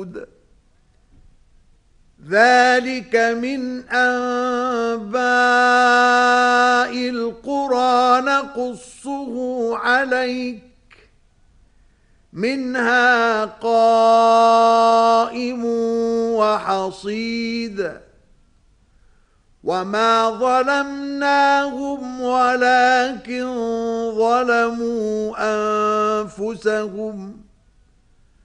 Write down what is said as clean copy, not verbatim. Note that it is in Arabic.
شهود ذلك من أنباء القرى نقصه عليك منها قائم وحصيد وما ظلمناهم ولكن ظلموا أنفسهم